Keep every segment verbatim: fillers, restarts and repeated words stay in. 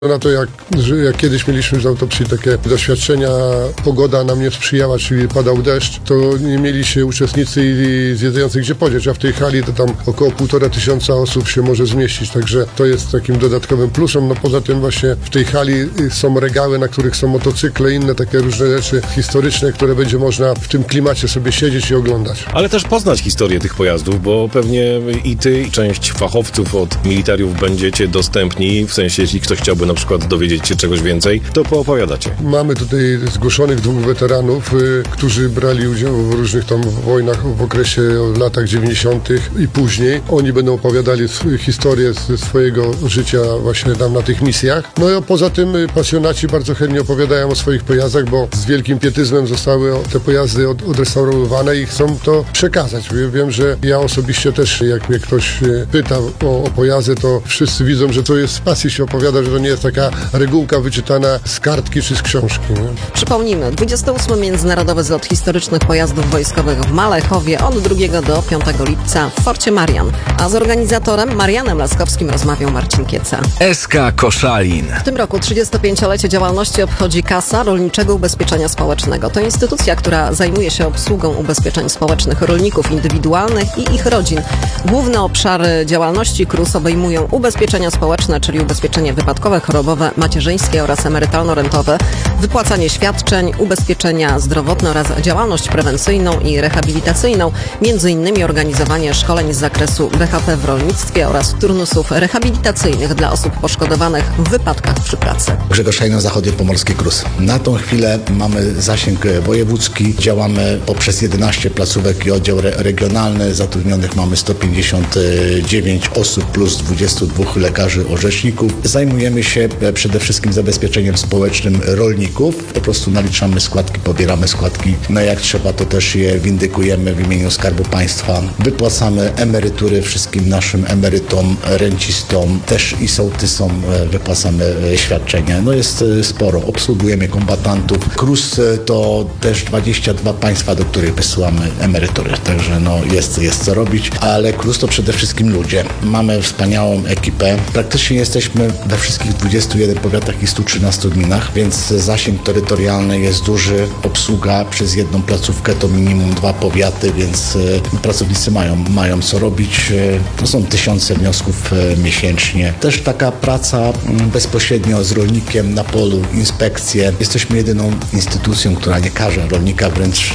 Na to, jak, że jak kiedyś mieliśmy z autopsji takie doświadczenia, pogoda nam nie sprzyjała, czyli padał deszcz, to nie mieli się uczestnicy i zwiedzający gdzie podzieć, a w tej hali to tam około półtora tysiąca osób się może zmieścić, także to jest takim dodatkowym plusem. No poza tym właśnie w tej hali są regały, na których są motocykle, inne takie różne rzeczy historyczne, które będzie można w tym klimacie sobie siedzieć i oglądać. Ale też poznać historię tych pojazdów, bo pewnie i ty, i część fachowców od militariów będziecie dostępni, w sensie jeśli ktoś chciałby na przykład dowiedzieć się czegoś więcej, to poopowiadacie. Mamy tutaj zgłoszonych dwóch weteranów, y, którzy brali udział w różnych tam wojnach w okresie w latach dziewięćdziesiątych i później. Oni będą opowiadali sw- historię ze swojego życia właśnie tam na tych misjach. No i poza tym y, pasjonaci bardzo chętnie opowiadają o swoich pojazdach, bo z wielkim pietyzmem zostały te pojazdy od, odrestaurowane i chcą to przekazać. Wiem, że ja osobiście też, jak mnie ktoś y, pyta o, o pojazdy, to wszyscy widzą, że to jest z pasji się opowiada, że to nie jest taka regułka wyczytana z kartki czy z książki. Nie? Przypomnijmy, dwudziesty ósmy Międzynarodowy Zlot Historycznych Pojazdów Wojskowych w Malechowie od drugiego do piątego lipca w Forcie Marian. A z organizatorem Marianem Laskowskim rozmawiał Marcin Kieca. S K Koszalin. W tym roku trzydziestopięciolecie działalności obchodzi Kasa Rolniczego Ubezpieczenia Społecznego. To instytucja, która zajmuje się obsługą ubezpieczeń społecznych rolników indywidualnych i ich rodzin. Główne obszary działalności K R U S obejmują ubezpieczenia społeczne, czyli ubezpieczenie wypadkowe, chorobowe, macierzyńskie oraz emerytalno-rentowe, wypłacanie świadczeń, ubezpieczenia zdrowotne oraz działalność prewencyjną i rehabilitacyjną, między innymi organizowanie szkoleń z zakresu B H P w rolnictwie oraz turnusów rehabilitacyjnych dla osób poszkodowanych w wypadkach przy pracy. Grzegorz Szajno, Zachodniopomorskie K R U S. Na tą chwilę mamy zasięg wojewódzki, działamy poprzez jedenaście placówek i oddział re- regionalny, zatrudnionych mamy sto pięćdziesiąt dziewięć osób plus dwudziestu dwóch lekarzy orzeczników. Zajmujemy się przede wszystkim zabezpieczeniem społecznym rolników. Po prostu naliczamy składki, pobieramy składki. No jak trzeba, to też je windykujemy w imieniu Skarbu Państwa. Wypłacamy emerytury wszystkim naszym emerytom, rencistom, też i sołtysom wypłacamy świadczenia. No jest sporo. Obsługujemy kombatantów. K R U S to też dwadzieścia dwa państwa, do których wysyłamy emerytury. Także no jest, jest co robić. Ale K R U S to przede wszystkim ludzie. Mamy wspaniałą ekipę. Praktycznie jesteśmy we wszystkich dwudziestu jeden powiatach i stu trzynastu gminach, więc zasięg terytorialny jest duży. Obsługa przez jedną placówkę to minimum dwa powiaty, więc pracownicy mają, mają co robić. To są tysiące wniosków miesięcznie. Też taka praca bezpośrednio z rolnikiem na polu, inspekcje. Jesteśmy jedyną instytucją, która nie karze rolnika, wręcz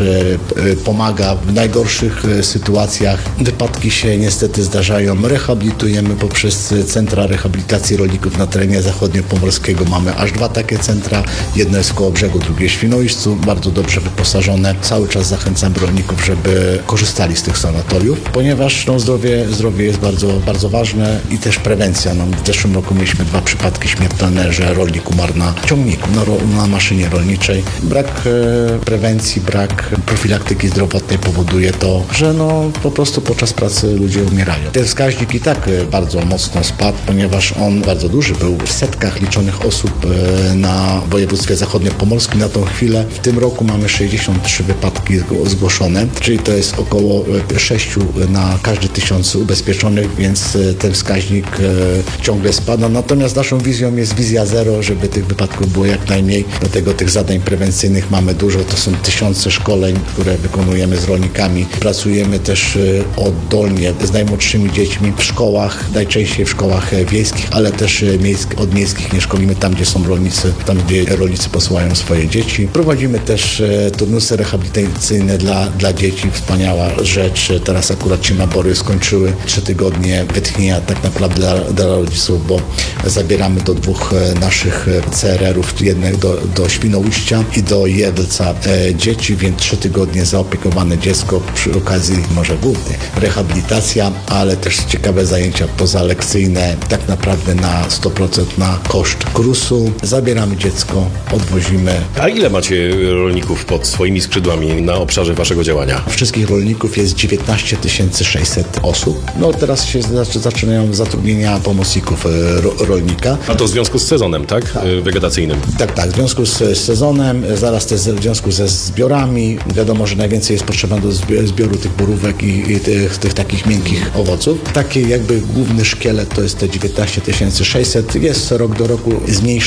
pomaga w najgorszych sytuacjach. Wypadki się niestety zdarzają. Rehabilitujemy poprzez centra rehabilitacji rolników na terenie zachodniopomorskiego. Mamy aż dwa takie centra. Jedno jest w Kołobrzegu, drugie w Świnoujściu. Bardzo dobrze wyposażone. Cały czas zachęcam rolników, żeby korzystali z tych sanatoriów, ponieważ no, zdrowie, zdrowie jest bardzo, bardzo ważne i też prewencja. No, w zeszłym roku mieliśmy dwa przypadki śmiertelne, że rolnik umarł na ciągniku, na, na maszynie rolniczej. Brak e, prewencji, brak profilaktyki zdrowotnej powoduje to, że no, po prostu podczas pracy ludzie umierają. Ten wskaźnik i tak bardzo mocno spadł, ponieważ on bardzo duży był w setkach liczonych osób na województwie zachodniopomorskim. Na tą chwilę w tym roku mamy sześćdziesiąt trzy wypadki zgłoszone, czyli to jest około sześciu na każdy tysiąc ubezpieczonych, więc ten wskaźnik ciągle spada. Natomiast naszą wizją jest wizja zero, żeby tych wypadków było jak najmniej. Dlatego tych zadań prewencyjnych mamy dużo. To są tysiące szkoleń, które wykonujemy z rolnikami. Pracujemy też oddolnie z najmłodszymi dziećmi w szkołach, najczęściej w szkołach wiejskich, ale też od miejskich nie szkolimy tam, gdzie są rolnicy, tam, gdzie rolnicy posyłają swoje dzieci. Prowadzimy też turnusy rehabilitacyjne dla, dla dzieci. Wspaniała rzecz. Teraz akurat się nabory skończyły. Trzy tygodnie wytchnienia tak naprawdę dla, dla rodziców, bo zabieramy do dwóch naszych C R R-ów, jednego do, do Świnoujścia i do Jedlca e, dzieci, więc trzy tygodnie zaopiekowane dziecko przy okazji może głównie rehabilitacja, ale też ciekawe zajęcia pozalekcyjne, tak naprawdę na sto procent na koszt K R U S-u. Zabieramy dziecko, odwozimy. A ile macie rolników pod swoimi skrzydłami na obszarze waszego działania? Wszystkich rolników jest dziewiętnaście tysięcy sześćset osób. No teraz się zaczynają zatrudnienia pomocników ro, rolnika. A to w związku z sezonem, tak? tak. Wegetacyjnym. Tak, tak. W związku z, z sezonem, zaraz też w związku ze zbiorami. Wiadomo, że najwięcej jest potrzeba do zbioru tych borówek i, i tych, tych takich miękkich owoców. Taki jakby główny szkielet to jest te dziewiętnaście tysięcy sześćset. Jest rok do roku zmniejsza